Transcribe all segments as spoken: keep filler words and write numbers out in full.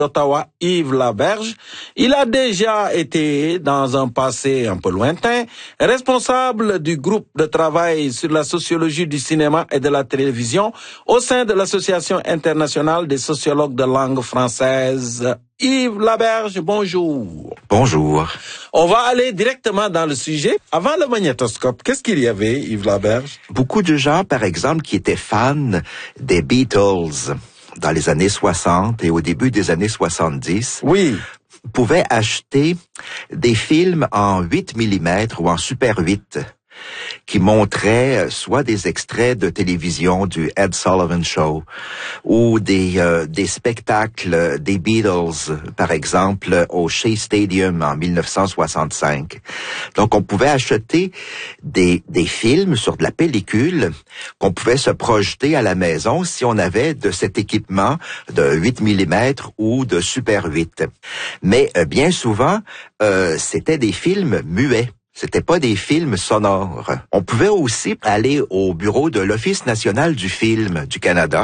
d'Ottawa, Yves Laberge. Il a déjà été, dans un passé un peu lointain, responsable du groupe de travail sur la sociologie du cinéma et de la télévision au sein de l'Association internationale des sociologues de langue française. Yves Laberge, bonjour. Bonjour. On va aller directement dans le sujet. Avant le magnétoscope, qu'est-ce qu'il y avait, Yves Laberge? Beaucoup de gens, par exemple, qui étaient fans des Beatles dans les années soixante et au début des années soixante-dix, oui, pouvaient acheter des films en huit millimètres ou en Super huit qui montraient soit des extraits de télévision du Ed Sullivan Show ou des euh, des spectacles des Beatles, par exemple, au Shea Stadium en mille neuf cent soixante-cinq. Donc, on pouvait acheter des des films sur de la pellicule qu'on pouvait se projeter à la maison si on avait de cet équipement de huit millimètres ou de Super huit. Mais euh, bien souvent, euh, c'était des films muets. C'était pas des films sonores. On pouvait aussi aller au bureau de l'Office national du film du Canada.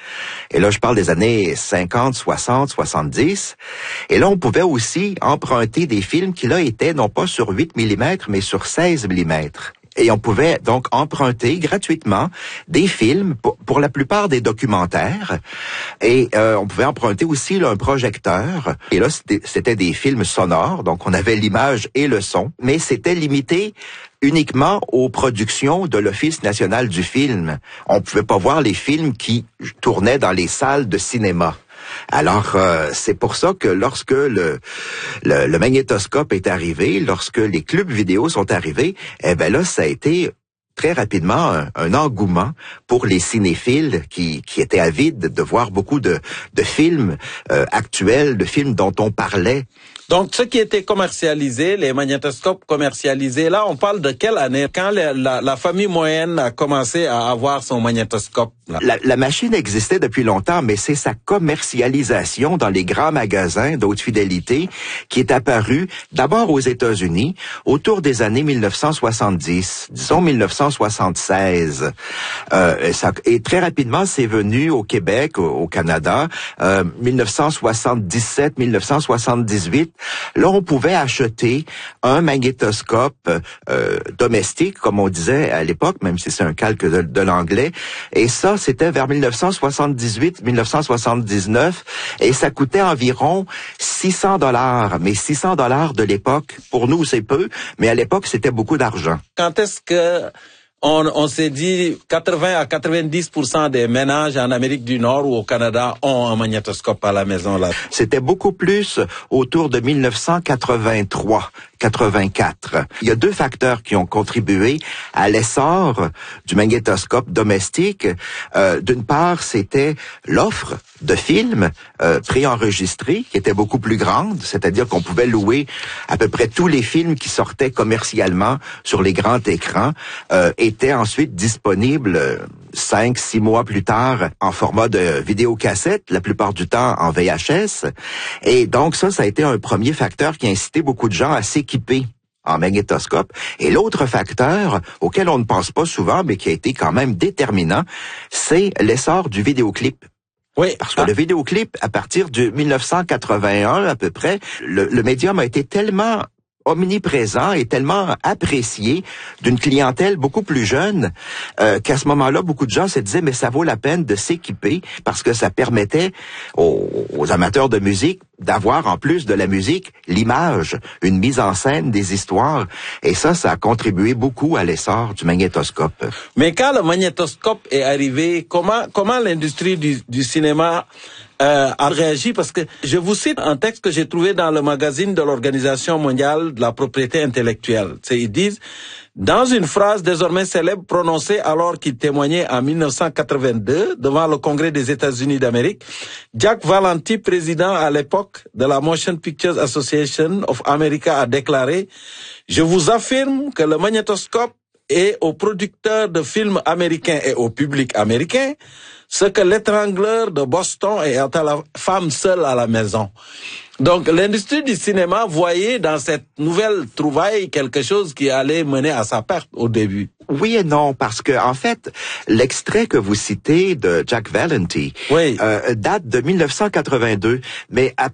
Et là, je parle des années cinquante, soixante, soixante-dix. Et là, on pouvait aussi emprunter des films qui, là, étaient non pas sur huit millimètres, mais sur seize millimètres. Et on pouvait donc emprunter gratuitement des films, pour, pour la plupart des documentaires. Et euh, on pouvait emprunter aussi là, un projecteur. Et là, c'était, c'était des films sonores, donc on avait l'image et le son. Mais c'était limité uniquement aux productions de l'Office national du film. On pouvait pas voir les films qui tournaient dans les salles de cinéma. Alors, euh, c'est pour ça que lorsque le, le le magnétoscope est arrivé, lorsque les clubs vidéo sont arrivés, eh ben là, ça a été très rapidement un, un engouement pour les cinéphiles qui qui étaient avides de voir beaucoup de de films euh, actuels, de films dont on parlait. Donc, ce qui était commercialisé, les magnétoscopes commercialisés, là, on parle de quelle année? Quand la, la, la famille moyenne a commencé à avoir son magnétoscope? Là. La, la machine existait depuis longtemps, mais c'est sa commercialisation dans les grands magasins d'haute fidélité qui est apparue d'abord aux États-Unis autour des années mille neuf cent soixante-dix, disons mille neuf cent soixante-seize. Euh, ça, et très rapidement, c'est venu au Québec, au, au Canada, euh, mille neuf cent soixante-dix-sept, mille neuf cent soixante-dix-huit. Là, on pouvait acheter un magnétoscope euh, domestique, comme on disait à l'époque, même si c'est un calque de, de l'anglais. Et ça, c'était vers mille neuf cent soixante-dix-huit, mille neuf cent soixante-dix-neuf, et ça coûtait environ six cents dollars. Mais six cents dollars de l'époque, pour nous, c'est peu, mais à l'époque, c'était beaucoup d'argent. Quand est-ce que On, on s'est dit quatre-vingts à quatre-vingt-dix pour cent des ménages en Amérique du Nord ou au Canada ont un magnétoscope à la maison là? C'était beaucoup plus autour de mille neuf cent quatre-vingt-trois, quatre-vingt-quatre. Il y a deux facteurs qui ont contribué à l'essor du magnétoscope domestique. Euh, d'une part, c'était l'offre de films euh, préenregistrés qui était beaucoup plus grande, c'est-à-dire qu'on pouvait louer à peu près tous les films qui sortaient commercialement sur les grands écrans euh, étaient ensuite disponibles cinq, six mois plus tard en format de vidéocassette, la plupart du temps en V H S. Et donc ça, ça a été un premier facteur qui a incité beaucoup de gens à s'équiper en magnétoscope. Et l'autre facteur, auquel on ne pense pas souvent, mais qui a été quand même déterminant, c'est l'essor du vidéoclip. Oui. Parce que ah. le vidéoclip, à partir de mille neuf cent quatre-vingt-un à peu près, le, le médium a été tellement omniprésent et tellement apprécié d'une clientèle beaucoup plus jeune euh, qu'à ce moment-là, beaucoup de gens se disaient mais ça vaut la peine de s'équiper parce que ça permettait aux, aux amateurs de musique d'avoir en plus de la musique l'image, une mise en scène des histoires. Et ça, ça a contribué beaucoup à l'essor du magnétoscope. Mais quand le magnétoscope est arrivé, comment comment l'industrie du, du cinéma Euh, a réagi? Parce que je vous cite un texte que j'ai trouvé dans le magazine de l'Organisation mondiale de la propriété intellectuelle. C'est, ils disent, dans une phrase désormais célèbre prononcée alors qu'il témoignait en mille neuf cent quatre-vingt-deux devant le Congrès des États-Unis d'Amérique, Jack Valenti, président à l'époque de la Motion Pictures Association of America, a déclaré « Je vous affirme que le magnétoscope est aux producteurs de films américains et au public américain ce que l'étrangleur de Boston est à la femme seule à la maison. » Donc, l'industrie du cinéma voyait dans cette nouvelle trouvaille quelque chose qui allait mener à sa perte au début. Oui et non, parce que en fait, l'extrait que vous citez de Jack Valenti oui. euh, date de mille neuf cent quatre-vingt-deux, mais à